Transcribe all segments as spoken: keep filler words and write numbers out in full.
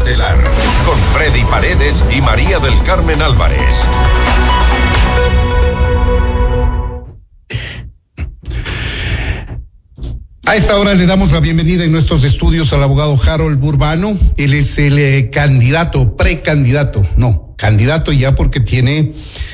Estelar, con Freddy Paredes y María del Carmen Álvarez. A esta hora le damos la bienvenida en nuestros estudios al abogado Harold Burbano. Él es el eh, candidato, precandidato, no, candidato ya porque tiene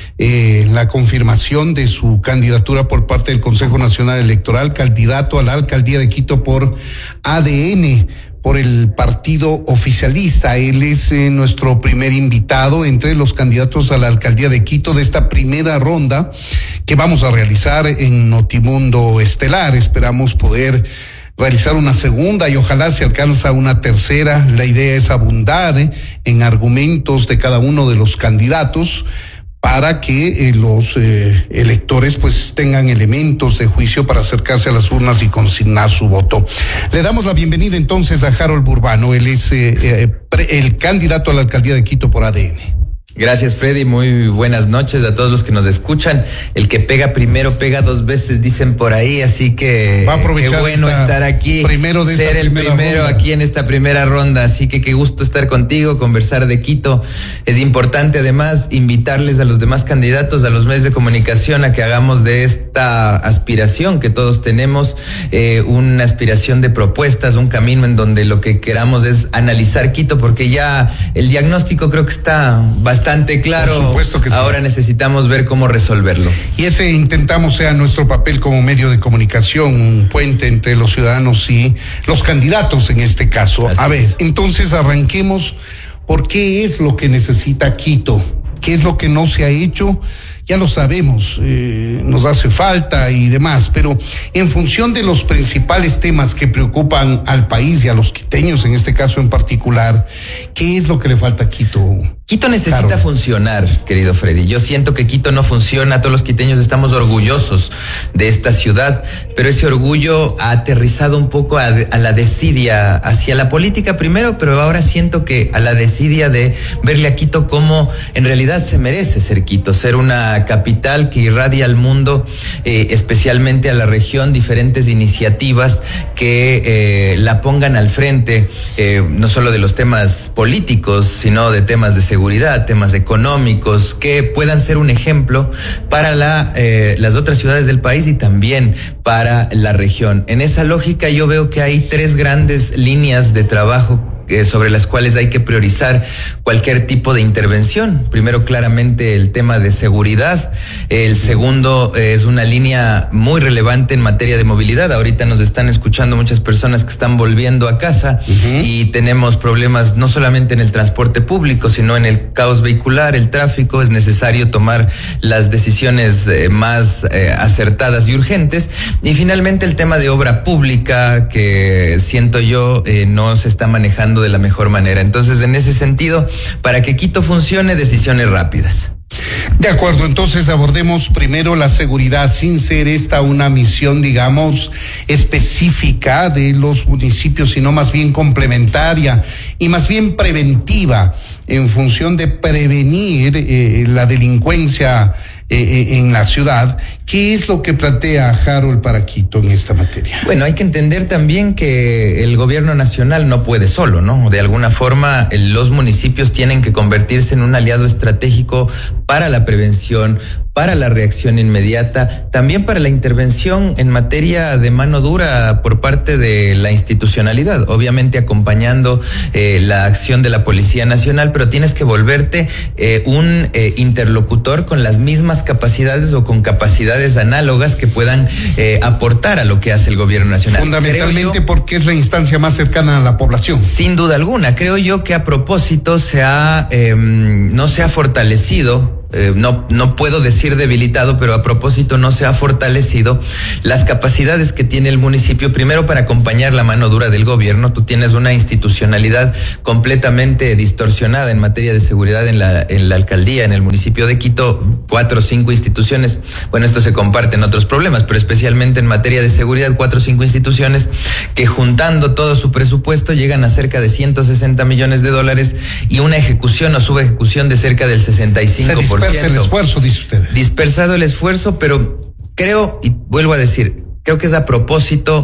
eh, la confirmación de su candidatura por parte del Consejo Nacional Electoral, candidato a la alcaldía de Quito por A D N, por el partido oficialista. Él es eh, nuestro primer invitado entre los candidatos a la alcaldía de Quito de esta primera ronda que vamos a realizar en Notimundo Estelar. Esperamos poder realizar una segunda y ojalá se alcanza una tercera. La idea es abundar eh, en argumentos de cada uno de los candidatos para que eh, los eh, electores pues tengan elementos de juicio para acercarse a las urnas y consignar su voto. Le damos la bienvenida entonces a Harold Burbano. Él es eh, eh, pre, el candidato a la alcaldía de Quito por A D N. Gracias, Freddy. Muy buenas noches a todos los que nos escuchan. El que pega primero pega dos veces, dicen por ahí, así que va a aprovechar qué bueno estar aquí, primero de ser el primero ronda. aquí en esta primera ronda. Así que qué gusto estar contigo, conversar de Quito. Es importante además invitarles a los demás candidatos, a los medios de comunicación, a que hagamos de esta aspiración que todos tenemos, eh, una aspiración de propuestas, un camino en donde lo que queramos es analizar Quito, porque ya el diagnóstico creo que está bastante Bastante claro. Por supuesto que sí. Ahora necesitamos ver cómo resolverlo. Y ese intentamos sea nuestro papel como medio de comunicación, un puente entre los ciudadanos y los candidatos en este caso. Así A ver, es. entonces arranquemos por qué es lo que necesita Quito, qué es lo que no se ha hecho. Ya lo sabemos, eh, nos hace falta y demás, pero en función de los principales temas que preocupan al país y a los quiteños en este caso en particular, ¿qué es lo que le falta a Quito? Quito necesita Claro. funcionar, querido Freddy. Yo siento que Quito no funciona, todos los quiteños estamos orgullosos de esta ciudad, pero ese orgullo ha aterrizado un poco a, a la desidia hacia la política primero, pero ahora siento que a la desidia de verle a Quito como en realidad se merece ser Quito, ser una capital que irradia al mundo, eh, especialmente a la región, diferentes iniciativas que eh, la pongan al frente, eh, no solo de los temas políticos, sino de temas de seguridad, temas económicos, que puedan ser un ejemplo para la, eh, las otras ciudades del país y también para la región. En esa lógica yo veo que hay tres grandes líneas de trabajo Eh, sobre las cuales hay que priorizar cualquier tipo de intervención. Primero, claramente, el tema de seguridad. El segundo eh, es una línea muy relevante en materia de movilidad. Ahorita nos están escuchando muchas personas que están volviendo a casa uh-huh. y tenemos problemas no solamente en el transporte público, sino en el caos vehicular, el tráfico. Es necesario tomar las decisiones eh, más eh, acertadas y urgentes. Y finalmente, el tema de obra pública, que siento yo eh, no se está manejando de la mejor manera. Entonces, en ese sentido, para que Quito funcione, decisiones rápidas. De acuerdo, entonces abordemos primero la seguridad, sin ser esta una misión, digamos, específica de los municipios, sino más bien complementaria y más bien preventiva, en función de prevenir eh, la delincuencia eh, en la ciudad. ¿Qué es lo que plantea Harold para Quito en esta materia? Bueno, hay que entender también que el gobierno nacional no puede solo, ¿no? De alguna forma, los municipios tienen que convertirse en un aliado estratégico para la prevención, para la reacción inmediata, también para la intervención en materia de mano dura por parte de la institucionalidad, obviamente acompañando eh, la acción de la Policía Nacional, pero tienes que volverte eh, un eh, interlocutor con las mismas capacidades o con capacidades análogas que puedan eh, aportar a lo que hace el gobierno nacional. Fundamentalmente yo, porque es la instancia más cercana a la población. Sin duda alguna, creo yo que a propósito se ha, eh, no se ha fortalecido. Eh, no, no puedo decir debilitado, pero a propósito no se ha fortalecido las capacidades que tiene el municipio, primero para acompañar la mano dura del gobierno. Tú tienes una institucionalidad completamente distorsionada en materia de seguridad en la, en la alcaldía, en el municipio de Quito, cuatro o cinco instituciones. Bueno, esto se comparte en otros problemas, pero especialmente en materia de seguridad, cuatro o cinco instituciones que juntando todo su presupuesto llegan a cerca de ciento sesenta millones de dólares y una ejecución o subejecución de cerca del sesenta y cinco por ciento. Dispersa el esfuerzo, dice usted. Dispersado el esfuerzo, pero creo, y vuelvo a decir, creo que es a propósito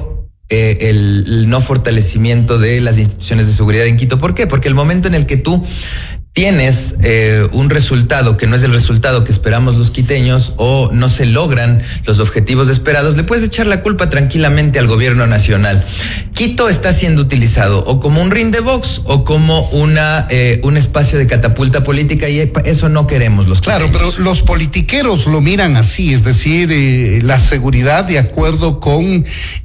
Eh, el, el no fortalecimiento de las instituciones de seguridad en Quito. ¿Por qué? Porque el momento en el que tú tienes eh, un resultado que no es el resultado que esperamos los quiteños o no se logran los objetivos esperados, le puedes echar la culpa tranquilamente al gobierno nacional. Quito está siendo utilizado o como un ring de box o como una eh, un espacio de catapulta política, y eso no queremos los Claro, quiteños. pero los politiqueros lo miran así, es decir, eh, la seguridad de acuerdo con eh,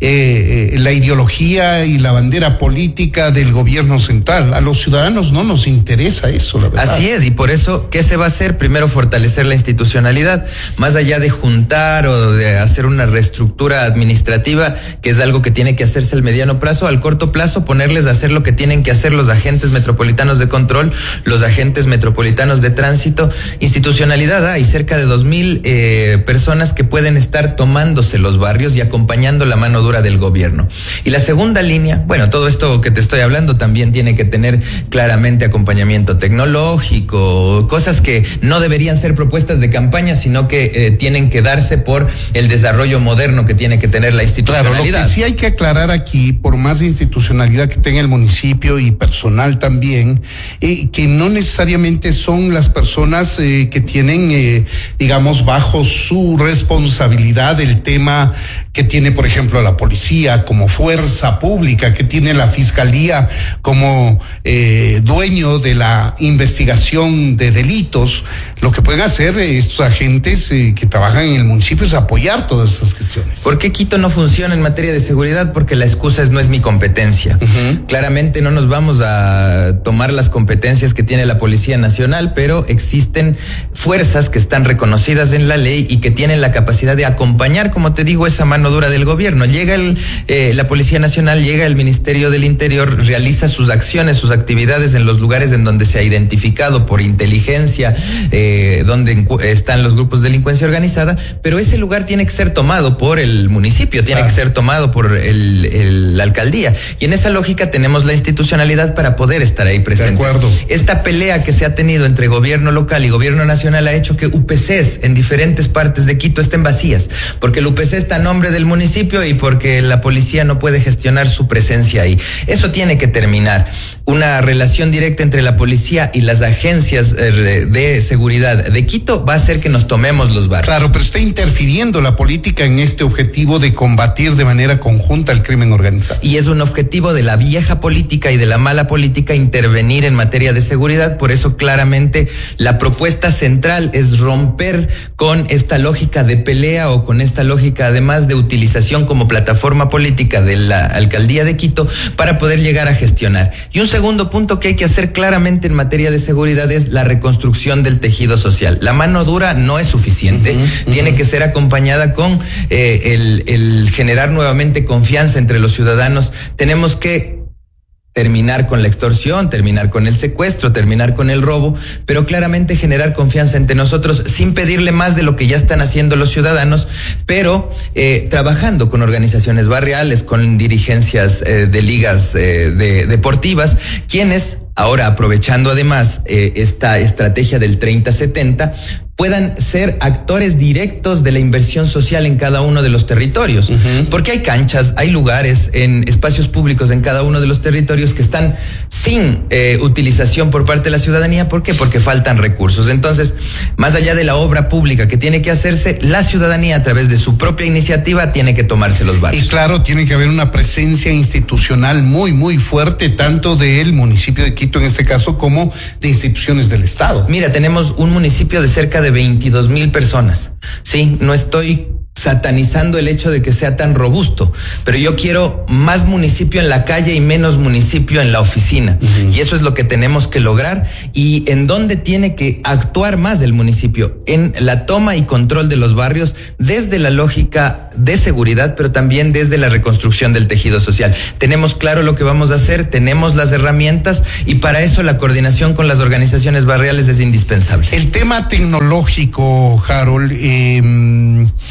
eh, la ideología y la bandera política del gobierno central. A los ciudadanos no nos interesa eso. Así es, y por eso, ¿qué se va a hacer? Primero, fortalecer la institucionalidad, más allá de juntar o de hacer una reestructura administrativa, que es algo que tiene que hacerse al mediano plazo, al corto plazo, ponerles a hacer lo que tienen que hacer los agentes metropolitanos de control, los agentes metropolitanos de tránsito. Institucionalidad, hay cerca de dos mil eh, personas que pueden estar tomándose los barrios y acompañando la mano dura del gobierno. Y la segunda línea, bueno, todo esto que te estoy hablando también tiene que tener claramente acompañamiento tecnológico, tecnológico, cosas que no deberían ser propuestas de campaña, sino que eh, tienen que darse por el desarrollo moderno que tiene que tener la institucionalidad. Claro, lo que sí hay que aclarar aquí, por más institucionalidad que tenga el municipio y personal también, eh, que no necesariamente son las personas eh, que tienen, eh, digamos, bajo su responsabilidad el tema que tiene, por ejemplo, la policía como fuerza pública, que tiene la fiscalía como eh, dueño de la investigación de delitos. Lo que pueden hacer estos agentes eh, que trabajan en el municipio es apoyar todas esas gestiones. ¿Por qué Quito no funciona en materia de seguridad? Porque la excusa es no es mi competencia. Uh-huh. Claramente no nos vamos a tomar las competencias que tiene la Policía Nacional, pero existen fuerzas que están reconocidas en la ley y que tienen la capacidad de acompañar, como te digo, esa mano dura del gobierno. Llega el, eh, la Policía Nacional, llega el Ministerio del Interior, realiza sus acciones, sus actividades en los lugares en donde se ha identificado por inteligencia, eh, donde están los grupos de delincuencia organizada, pero ese lugar tiene que ser tomado por el municipio, tiene ah. que ser tomado por el, el, la alcaldía. Y en esa lógica tenemos la institucionalidad para poder estar ahí presente. De acuerdo. Esta pelea que se ha tenido entre gobierno local y gobierno nacional ha hecho que U P Cs en diferentes partes de Quito estén vacías, porque el U P C está a nombre del municipio y porque la policía no puede gestionar su presencia ahí. Eso tiene que terminar. Una relación directa entre la policía y las agencias eh, de seguridad de Quito va a hacer que nos tomemos los barrios. Claro, pero está interfiriendo la política en este objetivo de combatir de manera conjunta el crimen organizado. Y es un objetivo de la vieja política y de la mala política intervenir en materia de seguridad. Por eso claramente la propuesta central es romper con esta lógica de pelea o con esta lógica además de utilización como plataforma política de la alcaldía de Quito para poder llegar a gestionar. Y un segundo punto que hay que hacer claramente en materia de seguridad es la reconstrucción del tejido social. La mano dura no es suficiente, uh-huh, uh-huh. tiene que ser acompañada con eh, el, el generar nuevamente confianza entre los ciudadanos. Tenemos que terminar con la extorsión, terminar con el secuestro, terminar con el robo, pero claramente generar confianza entre nosotros sin pedirle más de lo que ya están haciendo los ciudadanos, pero eh, trabajando con organizaciones barriales, con dirigencias eh, de ligas eh, de, deportivas, quienes ahora, aprovechando además eh, esta estrategia del treinta setenta, puedan ser actores directos de la inversión social en cada uno de los territorios. Uh-huh. Porque hay canchas, hay lugares en espacios públicos en cada uno de los territorios que están sin eh, utilización por parte de la ciudadanía. ¿Por qué? Porque faltan recursos. Entonces, más allá de la obra pública que tiene que hacerse, la ciudadanía a través de su propia iniciativa tiene que tomarse los barrios. Y claro, tiene que haber una presencia institucional muy, muy fuerte, tanto del municipio de Quito en este caso, como de instituciones del Estado. Mira, tenemos un municipio de cerca de veintidós mil personas. Sí, no estoy satanizando el hecho de que sea tan robusto, pero yo quiero más municipio en la calle y menos municipio en la oficina. Uh-huh. Y eso es lo que tenemos que lograr. Y en dónde tiene que actuar más el municipio, en la toma y control de los barrios desde la lógica de seguridad, pero también desde la reconstrucción del tejido social. Tenemos claro lo que vamos a hacer, tenemos las herramientas y para eso la coordinación con las organizaciones barriales es indispensable. El tema tecnológico, Harold, eh,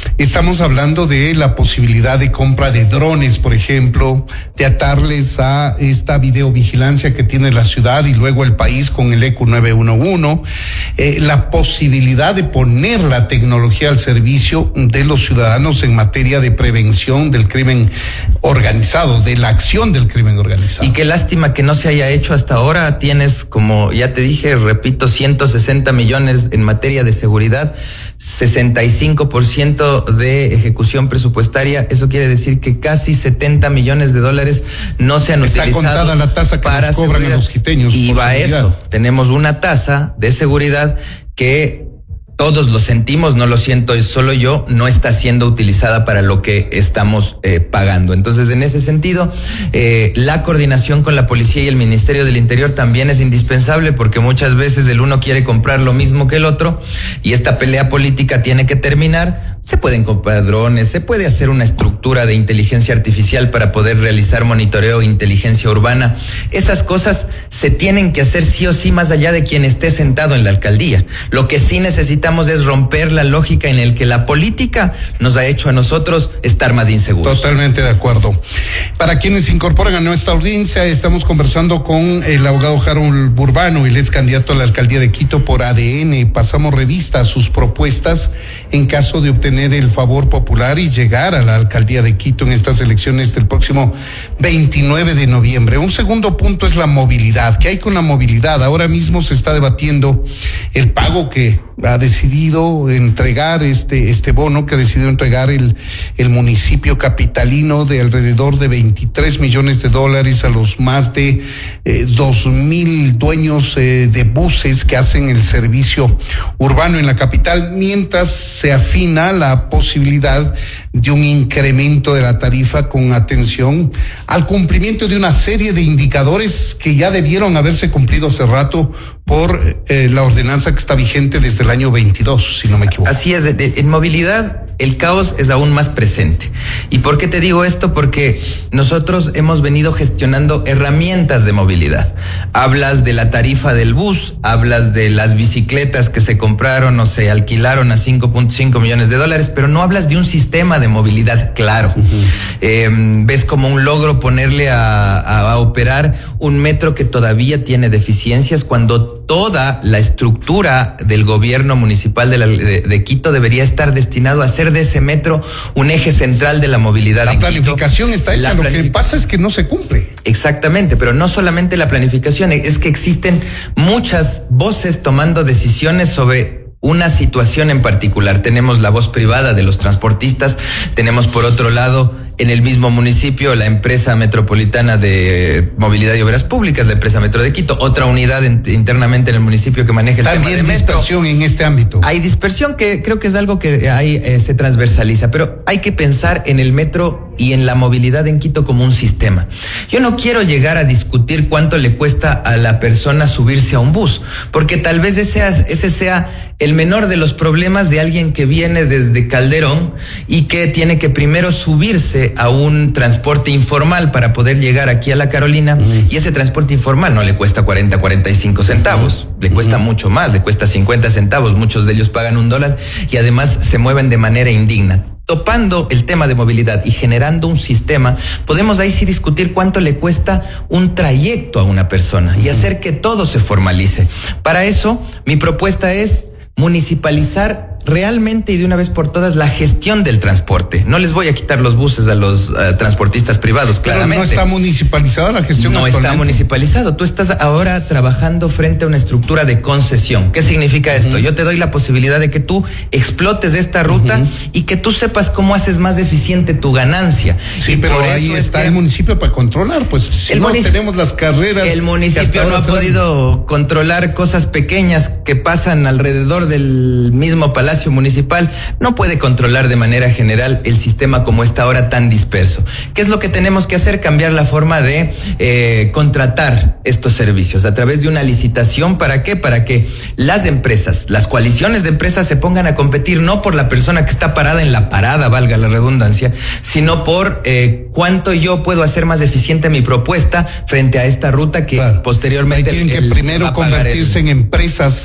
Estamos hablando de la posibilidad de compra de drones, por ejemplo, de atarles a esta videovigilancia que tiene la ciudad y luego el país con el E Q nueve uno uno, eh, la posibilidad de poner la tecnología al servicio de los ciudadanos en materia de prevención del crimen organizado, de la acción del crimen organizado. Y qué lástima que no se haya hecho hasta ahora. Tienes, como ya te dije, repito, ciento sesenta millones en materia de seguridad, sesenta y cinco por ciento de ejecución presupuestaria. Eso quiere decir que casi setenta millones de dólares no se han Está utilizado contada la tasa que para nos cobran seguridad. a los quiteños. Y va eso. Tenemos una tasa de seguridad que todos lo sentimos, no lo siento solo yo, no está siendo utilizada para lo que estamos eh, pagando. Entonces, en ese sentido, eh, la coordinación con la policía y el Ministerio del Interior también es indispensable, porque muchas veces el uno quiere comprar lo mismo que el otro y esta pelea política tiene que terminar. Se pueden comprar drones, se puede hacer una estructura de inteligencia artificial para poder realizar monitoreo e inteligencia urbana. Esas cosas se tienen que hacer sí o sí, más allá de quien esté sentado en la alcaldía. Lo que sí necesitamos es romper la lógica en el que la política nos ha hecho a nosotros estar más inseguros. Totalmente de acuerdo. Para quienes se incorporan a nuestra audiencia, estamos conversando con el abogado Harold Burbano, el ex candidato a la alcaldía de Quito por A D N. Pasamos revista a sus propuestas en caso de obtener el favor popular y llegar a la alcaldía de Quito en estas elecciones del próximo veintinueve de noviembre. Un segundo punto es la movilidad. ¿Qué hay con la movilidad? Ahora mismo se está debatiendo el pago que ha decidido entregar este este bono que ha decidido entregar el el municipio capitalino de alrededor de veintitrés millones de dólares a los más de eh, dos mil dueños eh, de buses que hacen el servicio urbano en la capital, mientras se afina la posibilidad de un incremento de la tarifa con atención al cumplimiento de una serie de indicadores que ya debieron haberse cumplido hace rato por eh, la ordenanza que está vigente desde el año veintidós, si no me equivoco. Así es, de, de, en movilidad el caos es aún más presente. ¿Y por qué te digo esto? Porque nosotros hemos venido gestionando herramientas de movilidad. Hablas de la tarifa del bus, hablas de las bicicletas que se compraron o se alquilaron a cinco punto cinco millones de dólares, pero no hablas de un sistema de movilidad claro. Uh-huh. Eh, ves como un logro ponerle a, a, a operar un metro que todavía tiene deficiencias, cuando toda la estructura del gobierno municipal de, la, de, de Quito debería estar destinado a hacer de ese metro un eje central de la movilidad. La planificación Quito. está hecha, la lo que pasa es que no se cumple. Exactamente, pero no solamente la planificación, es que existen muchas voces tomando decisiones sobre una situación en particular. Tenemos la voz privada de los transportistas, tenemos por otro lado en el mismo municipio la empresa metropolitana de movilidad y obras públicas, la empresa Metro de Quito, otra unidad en, internamente en el municipio que maneja el También tema de metro. Hay dispersión en este ámbito. Hay dispersión que creo que es algo que ahí eh, se transversaliza, pero hay que pensar en el metro y en la movilidad en Quito como un sistema. Yo no quiero llegar a discutir cuánto le cuesta a la persona subirse a un bus, porque tal vez ese, ese sea el menor de los problemas de alguien que viene desde Calderón y que tiene que primero subirse a un transporte informal para poder llegar aquí a la Carolina, uh-huh. y ese transporte informal no le cuesta cuarenta, cuarenta y cinco centavos, uh-huh. le cuesta uh-huh. mucho más, le cuesta cincuenta centavos, muchos de ellos pagan un dólar y además se mueven de manera indigna. Topando el tema de movilidad y generando un sistema, podemos ahí sí discutir cuánto le cuesta un trayecto a una persona y hacer que todo se formalice. Para eso, mi propuesta es municipalizar realmente y de una vez por todas la gestión del transporte. No les voy a quitar los buses a los uh, transportistas privados, pero claramente. No está municipalizada la gestión. No está municipalizado. Tú estás ahora trabajando frente a una estructura de concesión. ¿Qué significa esto? Uh-huh. Yo te doy la posibilidad de que tú explotes esta ruta uh-huh. y que tú sepas cómo haces más eficiente tu ganancia. Sí, y pero ahí está el municipio para controlar. Pues si el no munic- tenemos las carreras. El municipio no ha podido controlar cosas pequeñas que pasan alrededor del mismo palacio municipal, no puede controlar de manera general el sistema como está ahora tan disperso. ¿Qué es lo que tenemos que hacer? Cambiar la forma de eh, contratar estos servicios a través de una licitación. ¿Para qué? Para que las empresas, las coaliciones de empresas se pongan a competir no por la persona que está parada en la parada, valga la redundancia, sino por eh, cuánto yo puedo hacer más eficiente mi propuesta frente a esta ruta que claro. posteriormente tienen que el, primero convertirse el... en empresas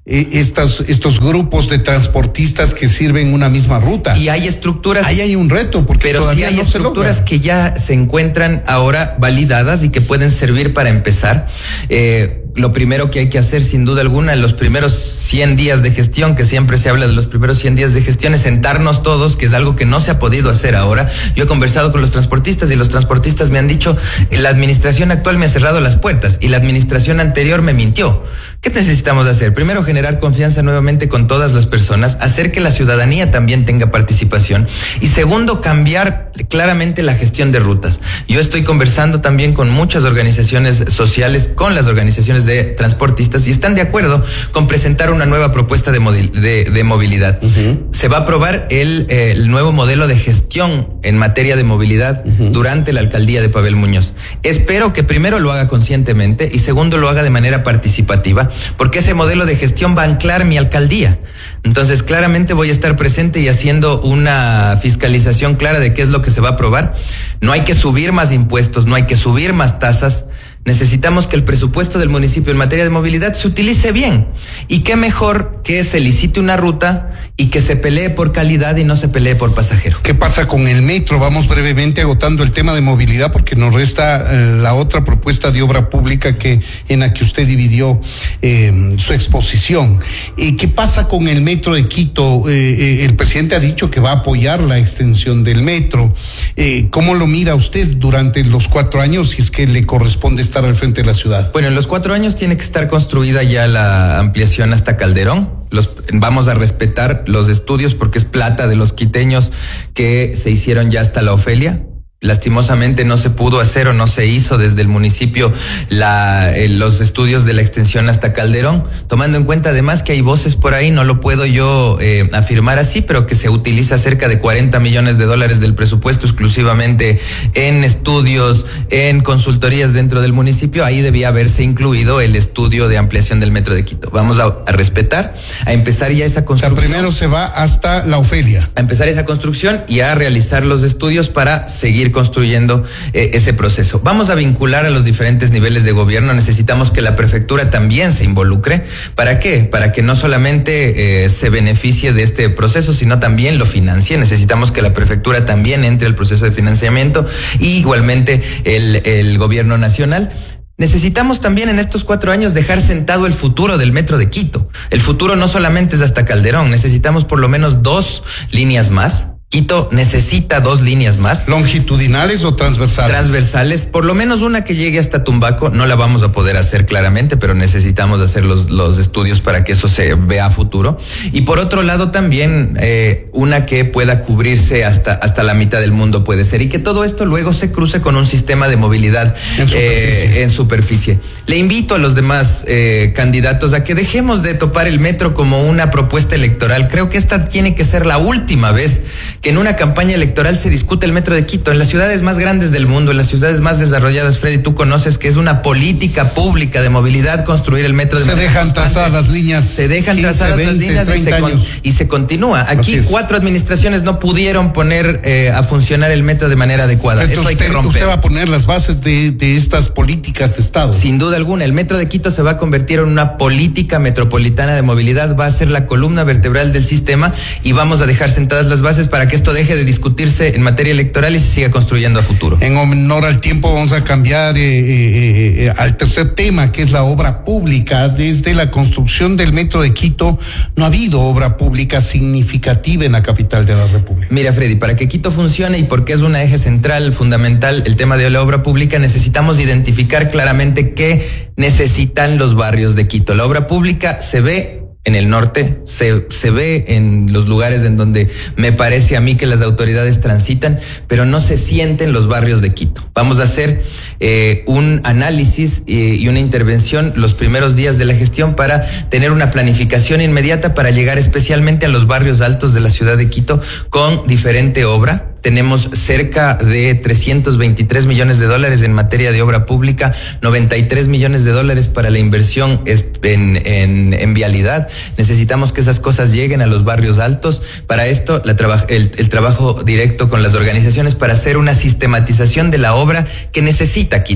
eh, estas, estos grupos de transportistas que sirven una misma ruta. Y hay estructuras. Ahí hay un reto, porque pero todavía sí hay no estructuras se que ya se encuentran ahora validadas y que pueden servir para empezar. Eh, Lo primero que hay que hacer, sin duda alguna, en los primeros cien días de gestión, que siempre se habla de los primeros cien días de gestión, es sentarnos todos, que es algo que no se ha podido hacer ahora. Yo he conversado con los transportistas y los transportistas me han dicho, la administración actual me ha cerrado las puertas y la administración anterior me mintió. ¿Qué necesitamos hacer? Primero, generar confianza nuevamente con todas las personas, hacer que la ciudadanía también tenga participación. Y segundo, cambiar claramente la gestión de rutas. Yo estoy conversando también con muchas organizaciones sociales, con las organizaciones de transportistas, y están de acuerdo con presentar una nueva propuesta de, de, de movilidad. Uh-huh. Se va a aprobar el, eh, el nuevo modelo de gestión en materia de movilidad uh-huh. durante la alcaldía de Pavel Muñoz. Espero que primero lo haga conscientemente y segundo lo haga de manera participativa, porque ese modelo de gestión va a anclar mi alcaldía. Entonces, claramente voy a estar presente y haciendo una fiscalización clara de qué es lo que se va a aprobar. No hay que subir más impuestos, no hay que subir más tasas. Necesitamos que el presupuesto del municipio en materia de movilidad se utilice bien. Y qué mejor que se licite una ruta y que se pelee por calidad y no se pelee por pasajero. ¿Qué pasa con el metro? Vamos brevemente agotando el tema de movilidad porque nos resta eh, la otra propuesta de obra pública que en la que usted dividió eh, su exposición. Eh, ¿Qué pasa con el metro de Quito? Eh, eh, el presidente ha dicho que va a apoyar la extensión del metro. Eh, ¿Cómo lo mira usted durante los cuatro años si es que le corresponde estar al frente de la ciudad? Bueno, en los cuatro años tiene que estar construida ya la ampliación hasta Calderón. Los, vamos a respetar los estudios porque es plata de los quiteños que se hicieron ya hasta la Ofelia. Lastimosamente no se pudo hacer o no se hizo desde el municipio la, eh, los estudios de la extensión hasta Calderón, tomando en cuenta además que hay voces por ahí, no lo puedo yo eh, afirmar así, pero que se utiliza cerca de cuarenta millones de dólares del presupuesto exclusivamente en estudios, en consultorías dentro del municipio. Ahí debía haberse incluido el estudio de ampliación del metro de Quito. Vamos a, a respetar, a empezar ya esa construcción. O sea, primero se va hasta la Ofelia. A empezar esa construcción y a realizar los estudios para seguir construyendo eh, ese proceso. Vamos a vincular a los diferentes niveles de gobierno. Necesitamos que la prefectura también se involucre. ¿Para qué? Para que no solamente eh, se beneficie de este proceso, sino también lo financie. Necesitamos que la prefectura también entre al proceso de financiamiento y igualmente el, el gobierno nacional. Necesitamos también en estos cuatro años dejar sentado el futuro del metro de Quito. El futuro no solamente es hasta Calderón, necesitamos por lo menos dos líneas más. Quito necesita dos líneas más. ¿Longitudinales o transversales? Transversales, por lo menos una que llegue hasta Tumbaco. No la vamos a poder hacer claramente, pero necesitamos hacer los, los estudios para que eso se vea a futuro. Y por otro lado también eh, una que pueda cubrirse hasta, hasta la mitad del mundo puede ser. Y que todo esto luego se cruce con un sistema de movilidad en superficie. Eh, en superficie. Le invito a los demás eh, candidatos a que dejemos de topar el metro como una propuesta electoral. Creo que esta tiene que ser la última vez que en una campaña electoral se discute el metro de Quito. En las ciudades más grandes del mundo, en las ciudades más desarrolladas, Freddy, tú conoces que es una política pública de movilidad construir el metro de se manera dejan constante. Trazar las líneas. Se dejan quince, trazar veinte, las líneas y se, con, y se continúa. Aquí cuatro administraciones no pudieron poner eh, a funcionar el metro de manera adecuada. Entonces, Eso hay usted, que romper. Usted va a poner las bases de, de estas políticas de Estado. Sin duda alguna, el metro de Quito se va a convertir en una política metropolitana de movilidad, va a ser la columna vertebral del sistema y vamos a dejar sentadas las bases para que esto deje de discutirse en materia electoral y se siga construyendo a futuro. En honor al tiempo vamos a cambiar eh, eh, eh, al tercer tema, que es la obra pública. Desde la construcción del metro de Quito no ha habido obra pública significativa en la capital de la República. Mira, Freddy, para que Quito funcione y porque es un eje central, fundamental, el tema de la obra pública, necesitamos identificar claramente qué necesitan los barrios de Quito. La obra pública se ve en el norte, se, se ve en los lugares en donde me parece a mí que las autoridades transitan, pero no se siente en los barrios de Quito. Vamos a hacer eh, un análisis eh, y una intervención los primeros días de la gestión para tener una planificación inmediata para llegar especialmente a los barrios altos de la ciudad de Quito con diferente obra. Tenemos cerca de trescientos veintitrés millones de dólares en materia de obra pública, noventa y tres millones de dólares para la inversión en, en, en vialidad. Necesitamos que esas cosas lleguen a los barrios altos. Para esto, la traba, el, el trabajo directo con las organizaciones para hacer una sistematización de la obra que necesita Quito.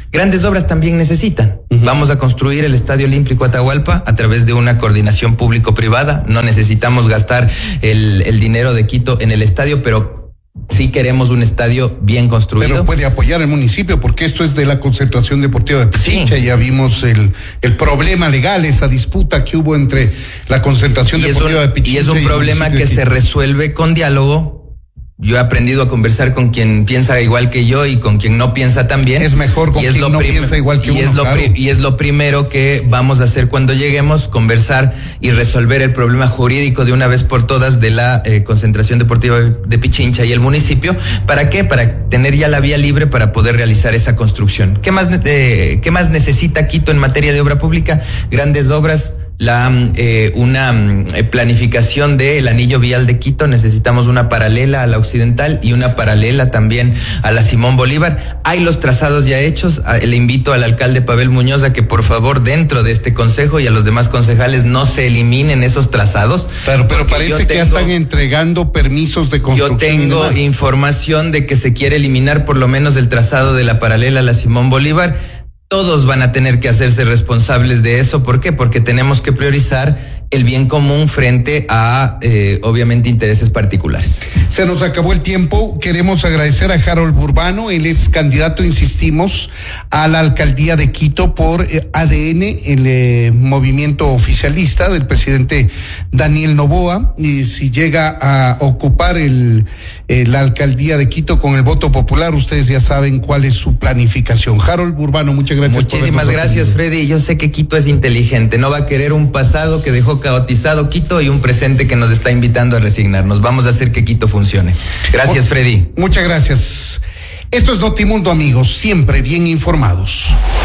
Grandes obras también necesitan. Uh-huh. Vamos a construir el Estadio Olímpico Atahualpa a través de una coordinación público-privada. No necesitamos gastar el, el dinero de Quito en el estadio, pero sí queremos un estadio bien construido. Pero puede apoyar el municipio, porque esto es de la Concentración Deportiva de Pichincha. Sí. Ya vimos el, el problema legal, esa disputa que hubo entre la Concentración y Deportiva un, de Pichincha. Y es un y problema que se resuelve con diálogo. Yo he aprendido a conversar con quien piensa igual que yo y con quien no piensa tan bien. Es mejor con quien no piensa igual que uno, y es lo claro. pri- Y es lo primero que vamos a hacer cuando lleguemos, conversar y resolver el problema jurídico de una vez por todas de la eh, Concentración Deportiva de Pichincha y el municipio. ¿Para qué? Para tener ya la vía libre para poder realizar esa construcción. ¿Qué más, eh, qué más necesita Quito en materia de obra pública? Grandes obras. La eh, una eh, planificación del anillo vial de Quito. Necesitamos una paralela a la occidental y una paralela también a la Simón Bolívar. Hay los trazados ya hechos. A, le invito al alcalde Pavel Muñoz a que por favor dentro de este consejo y a los demás concejales no se eliminen esos trazados. Pero, pero parece tengo, que ya están entregando permisos de construcción. Yo tengo información de que se quiere eliminar por lo menos el trazado de la paralela a la Simón Bolívar. Todos van a tener que hacerse responsables de eso. ¿Por qué? Porque tenemos que priorizar el bien común frente a, eh, obviamente, intereses particulares. Se nos acabó el tiempo. Queremos agradecer a Harold Burbano. Él es candidato, insistimos, a la alcaldía de Quito por eh, A D N, el eh, movimiento oficialista del presidente Daniel Noboa. Y si llega a ocupar el, eh, la alcaldía de Quito con el voto popular, ustedes ya saben cuál es su planificación. Harold Burbano, muchas gracias. Muchísimas gracias, Freddy. Yo sé que Quito es inteligente. No va a querer un pasado que dejó caotizado Quito y un presente que nos está invitando a resignarnos. Vamos a hacer que Quito funcione. Gracias, Freddy. Muchas gracias. Esto es Notimundo, amigos, siempre bien informados.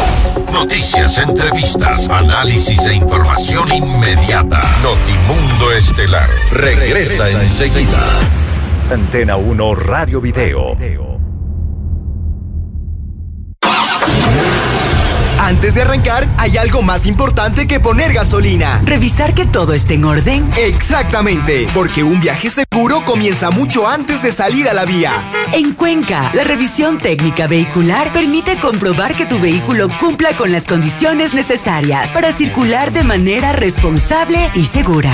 Noticias, entrevistas, análisis e información inmediata. Notimundo Estelar regresa enseguida. Antena uno Radio Video. Antes de arrancar, hay algo más importante que poner gasolina. ¿Revisar que todo esté en orden? Exactamente, porque un viaje seguro comienza mucho antes de salir a la vía. En Cuenca, la revisión técnica vehicular permite comprobar que tu vehículo cumpla con las condiciones necesarias para circular de manera responsable y segura.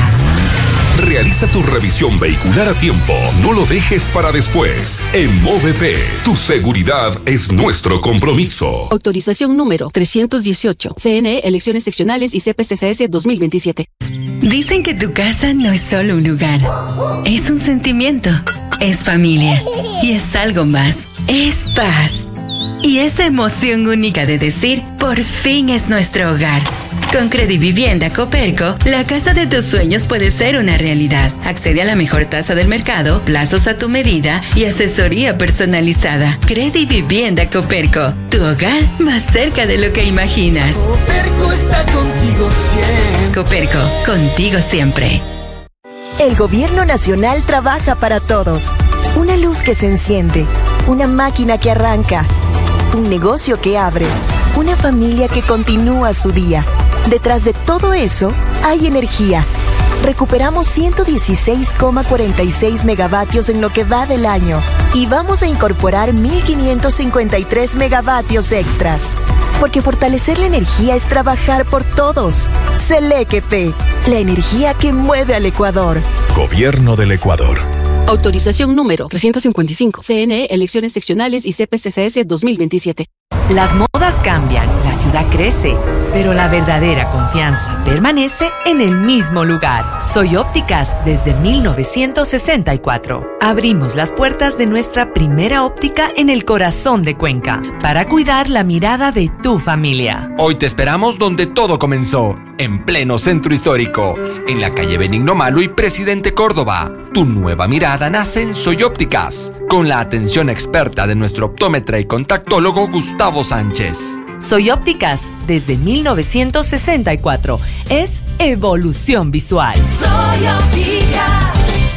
Realiza tu revisión vehicular a tiempo. No lo dejes para después. En Movep, tu seguridad es nuestro compromiso. Autorización número trescientos dieciocho. C N E, Elecciones Seccionales y C P C C S dos mil veintisiete. Dicen que tu casa no es solo un lugar. Es un sentimiento. Es familia. Y es algo más. Es paz. Y esa emoción única de decir, por fin es nuestro hogar. Con Credivivienda Coperco, la casa de tus sueños puede ser una realidad. Accede a la mejor tasa del mercado, plazos a tu medida y asesoría personalizada. Credivivienda Coperco, tu hogar más cerca de lo que imaginas. Coperco está contigo siempre. Coperco, contigo siempre. El Gobierno Nacional trabaja para todos. Una luz que se enciende, una máquina que arranca, un negocio que abre, una familia que continúa su día. Detrás de todo eso hay energía. Recuperamos ciento dieciséis coma cuarenta y seis megavatios en lo que va del año y vamos a incorporar mil quinientos cincuenta y tres megavatios extras. Porque fortalecer la energía es trabajar por todos. Selequep, la energía que mueve al Ecuador. Gobierno del Ecuador. Autorización número trescientos cincuenta y cinco. C N E, Elecciones Seccionales y C P C C S dos mil veintisiete. Las modas cambian, la ciudad crece, pero la verdadera confianza permanece en el mismo lugar. Soy Ópticas desde mil novecientos sesenta y cuatro. Abrimos las puertas de nuestra primera óptica en el corazón de Cuenca para cuidar la mirada de tu familia. Hoy te esperamos donde todo comenzó, en pleno centro histórico, en la calle Benigno Malo y Presidente Córdoba. Tu nueva mirada nace en Soy Ópticas, con la atención experta de nuestro optómetra y contactólogo Gustavo Sánchez. Soy Ópticas desde mil novecientos sesenta y cuatro. Es evolución visual. Soy Ópticas.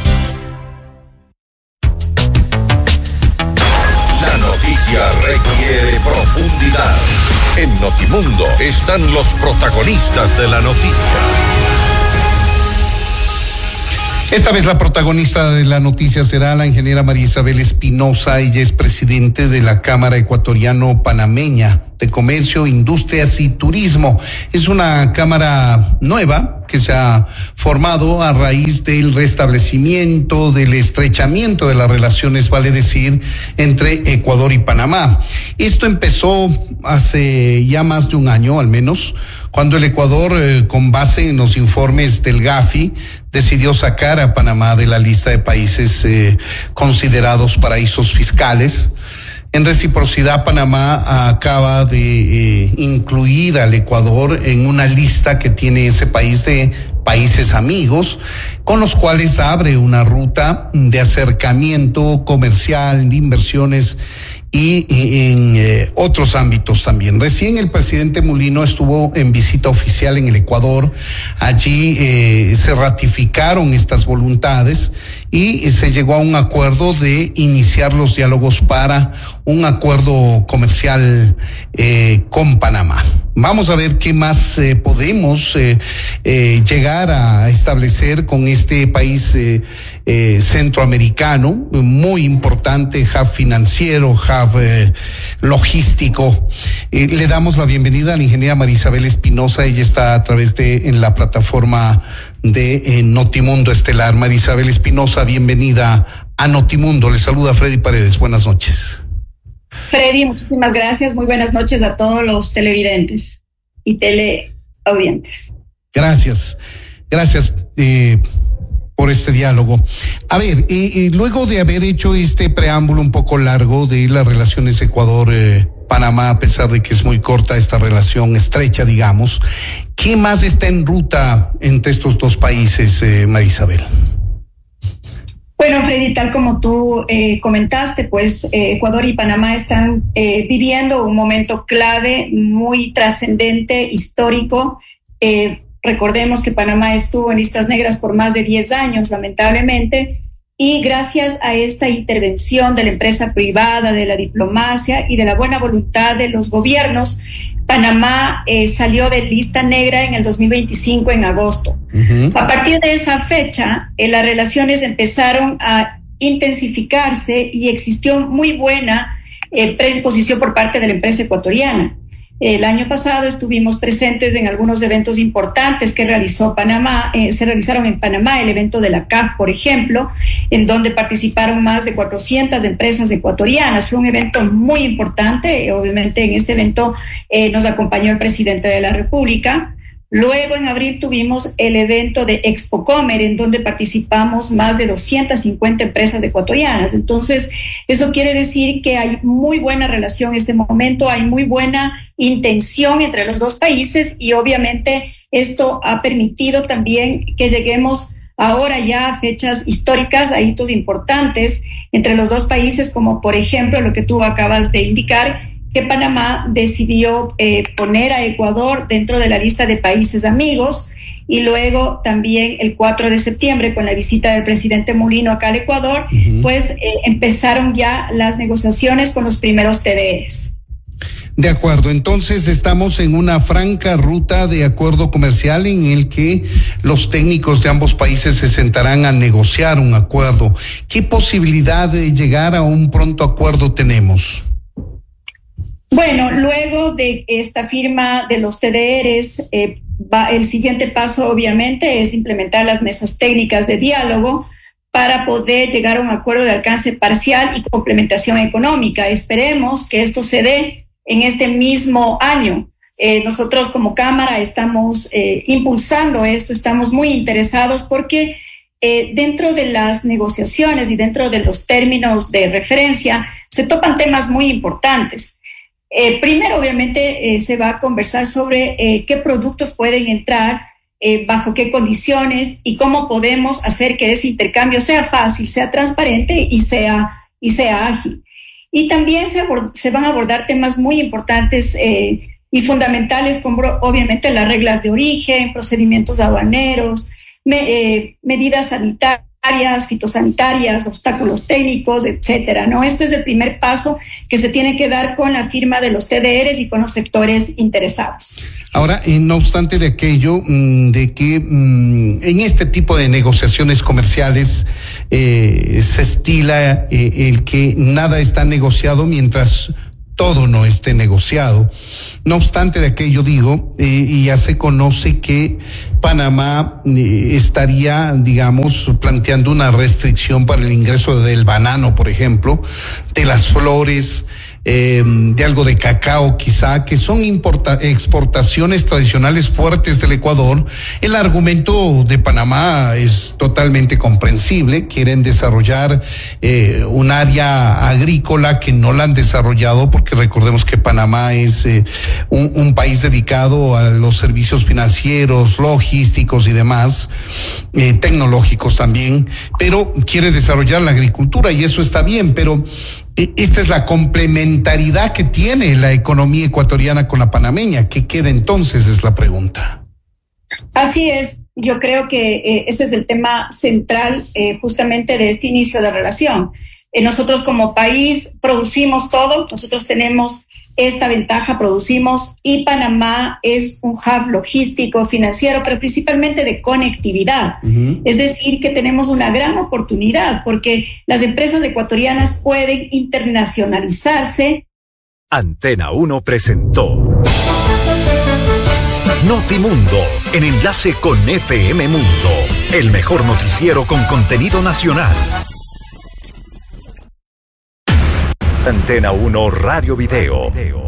La noticia requiere profundidad. En Notimundo están los protagonistas de la noticia. Esta vez la protagonista de la noticia será la ingeniera María Isabel Espinosa. Ella es presidente de la Cámara Ecuatoriano-Panameña de Comercio, Industrias y Turismo. Es una cámara nueva que se ha formado a raíz del restablecimiento, del estrechamiento de las relaciones, vale decir, entre Ecuador y Panamá. Esto empezó hace ya más de un año, al menos, cuando el Ecuador, eh, con base en los informes del GAFI, decidió sacar a Panamá de la lista de países eh, considerados paraísos fiscales. En reciprocidad, Panamá acaba de eh, incluir al Ecuador en una lista que tiene ese país de países amigos, con los cuales abre una ruta de acercamiento comercial, de inversiones y, y en eh, otros ámbitos también. Recién el presidente Mulino estuvo en visita oficial en el Ecuador. Allí eh, se ratificaron estas voluntades y se llegó a un acuerdo de iniciar los diálogos para un acuerdo comercial eh, con Panamá. Vamos a ver qué más eh, podemos eh, eh, llegar a establecer con este país eh, eh, centroamericano, muy importante, hub financiero, hub eh, logístico. Eh, le damos la bienvenida a la ingeniera María Isabel Espinosa. Ella está a través de en la plataforma de eh, Notimundo Estelar. María Isabel Espinosa, bienvenida a Notimundo. Le saluda Freddy Paredes. Buenas noches. Freddy, muchísimas gracias. Muy buenas noches a todos los televidentes y teleaudientes. Gracias, gracias eh, por este diálogo. A ver, eh, eh, luego de haber hecho este preámbulo un poco largo de las relaciones Ecuador-Panamá, a pesar de que es muy corta esta relación, estrecha, digamos, ¿qué más está en ruta entre estos dos países, eh, María Isabel? Bueno, Freddy, tal como tú eh, comentaste, pues eh, Ecuador y Panamá están eh, viviendo un momento clave, muy trascendente, histórico. Eh, recordemos que Panamá estuvo en listas negras por más de diez años, lamentablemente, y gracias a esta intervención de la empresa privada, de la diplomacia y de la buena voluntad de los gobiernos, Panamá eh, salió de lista negra en el dos mil veinticinco, en agosto. Uh-huh. A partir de esa fecha, eh, las relaciones empezaron a intensificarse y existió muy buena eh, predisposición por parte de la empresa ecuatoriana. El año pasado estuvimos presentes en algunos eventos importantes que realizó Panamá, eh, se realizaron en Panamá, el evento de la C A F, por ejemplo, en donde participaron más de cuatrocientas empresas ecuatorianas. Fue un evento muy importante. Obviamente en este evento eh, nos acompañó el presidente de la República. Luego en abril tuvimos el evento de Expocomer, en donde participamos más de doscientas cincuenta empresas ecuatorianas. Entonces, eso quiere decir que hay muy buena relación en este momento, hay muy buena intención entre los dos países y obviamente esto ha permitido también que lleguemos ahora ya a fechas históricas, a hitos importantes entre los dos países, como por ejemplo lo que tú acabas de indicar, que Panamá decidió eh, poner a Ecuador dentro de la lista de países amigos, y luego también el cuatro de septiembre, con la visita del presidente Mulino acá al Ecuador, uh-huh. pues eh, empezaron ya las negociaciones con los primeros T D Rs. De acuerdo, entonces estamos en una franca ruta de acuerdo comercial en el que los técnicos de ambos países se sentarán a negociar un acuerdo. ¿Qué posibilidad de llegar a un pronto acuerdo tenemos? Bueno, luego de esta firma de los T D Rs, eh, va, el siguiente paso obviamente es implementar las mesas técnicas de diálogo para poder llegar a un acuerdo de alcance parcial y complementación económica. Esperemos que esto se dé en este mismo año. Eh, nosotros como Cámara estamos eh, impulsando esto, estamos muy interesados porque eh, dentro de las negociaciones y dentro de los términos de referencia se topan temas muy importantes. Eh, primero, obviamente, eh, se va a conversar sobre eh, qué productos pueden entrar, eh, bajo qué condiciones y cómo podemos hacer que ese intercambio sea fácil, sea transparente y sea, y sea ágil. Y también se, abord- se van a abordar temas muy importantes eh, y fundamentales, como obviamente las reglas de origen, procedimientos aduaneros, me, eh, medidas sanitarias, fitosanitarias, obstáculos técnicos, etcétera, ¿no? Esto es el primer paso que se tiene que dar con la firma de los T D Rs y con los sectores interesados. Ahora, eh, no obstante de aquello, mmm, de que mmm, en este tipo de negociaciones comerciales eh, se estila eh, el que nada está negociado mientras todo no esté negociado. No obstante de aquello digo, eh, y ya se conoce que Panamá eh, estaría, digamos, planteando una restricción para el ingreso del banano, por ejemplo, de las flores, eh, de algo de cacao quizá, que son importa- exportaciones tradicionales fuertes del Ecuador. El argumento de Panamá es totalmente comprensible. Quieren desarrollar eh, un área agrícola que no la han desarrollado, porque recordemos que Panamá es eh, un, un país dedicado a los servicios financieros, logísticos y demás, eh, tecnológicos también, pero quiere desarrollar la agricultura y eso está bien, pero esta es la complementariedad que tiene la economía ecuatoriana con la panameña. ¿Qué queda entonces? Es la pregunta. Así es. Yo creo que eh, ese es el tema central eh, justamente de este inicio de relación. Eh, nosotros como país producimos todo, nosotros tenemos esta ventaja, producimos, y Panamá es un hub logístico, financiero, pero principalmente de conectividad. Uh-huh. Es decir, que tenemos una gran oportunidad porque las empresas ecuatorianas pueden internacionalizarse. Antena uno presentó Notimundo, en enlace con F M Mundo, el mejor noticiero con contenido nacional. Antena uno Radio Video.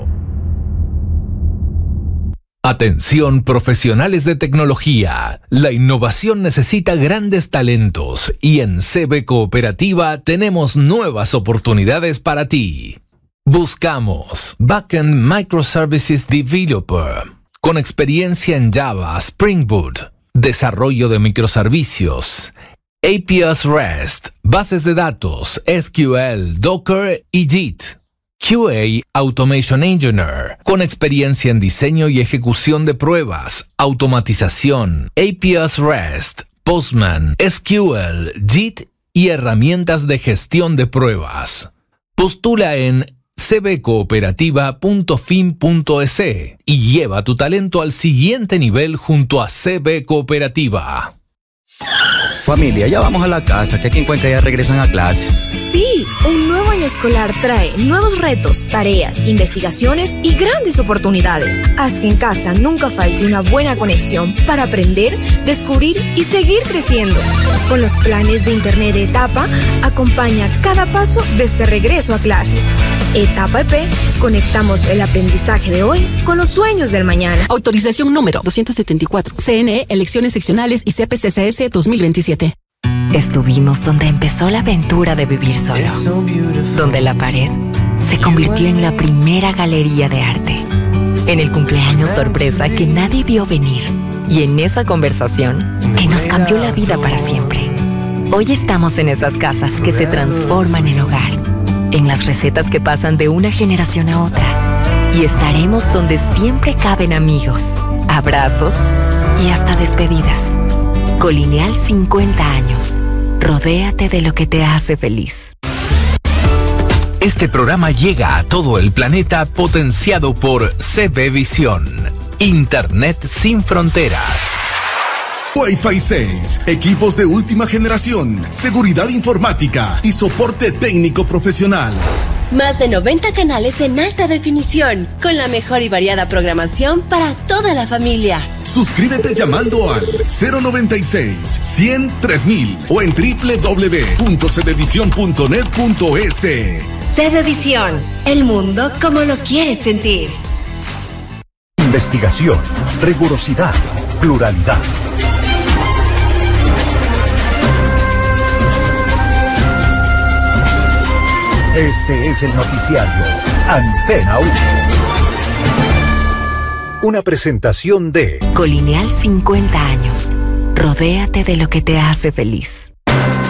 Atención, profesionales de tecnología. La innovación necesita grandes talentos y en C B Cooperativa tenemos nuevas oportunidades para ti. Buscamos Backend Microservices Developer con experiencia en Java, Spring Boot, desarrollo de microservicios, A P Is REST, bases de datos, S Q L, Docker y Git. Q A Automation Engineer, con experiencia en diseño y ejecución de pruebas, automatización, A P Is REST, Postman, S Q L, Git y herramientas de gestión de pruebas. Postula en c b cooperativa punto fin punto e s y lleva tu talento al siguiente nivel junto a C B Cooperativa. Familia, ya vamos a la casa, que aquí en Cuenca ya regresan a clases. Sí, un nuevo año escolar trae nuevos retos, tareas, investigaciones y grandes oportunidades. Haz que en casa nunca falte una buena conexión para aprender, descubrir y seguir creciendo. Con los planes de Internet de Etapa, acompaña cada paso de este regreso a clases. Etapa E P, conectamos el aprendizaje de hoy con los sueños del mañana. Autorización número doscientos setenta y cuatro. C N E, elecciones seccionales y C P C C S dos mil veintisiete. Estuvimos donde empezó la aventura de vivir solo, donde la pared se convirtió en la primera galería de arte, en el cumpleaños sorpresa que nadie vio venir y en esa conversación que nos cambió la vida para siempre. Hoy estamos en esas casas que se transforman en hogar, en las recetas que pasan de una generación a otra, y estaremos donde siempre caben amigos, abrazos y hasta despedidas. Colineal cincuenta años. Rodéate de lo que te hace feliz. Este programa llega a todo el planeta potenciado por C B Visión. Internet sin fronteras. Wi-Fi seis, equipos de última generación, seguridad informática y soporte técnico profesional. Más de noventa canales en alta definición, con la mejor y variada programación para toda la familia. Suscríbete llamando al cero noventa y seis, cien, tres mil o en doble u doble u doble u punto c b visión punto net punto e s. CBvisión, el mundo como lo quieres sentir. Investigación, rigurosidad, pluralidad. Este es el noticiario Antena uno. Una presentación de Colineal cincuenta años. Rodéate de lo que te hace feliz.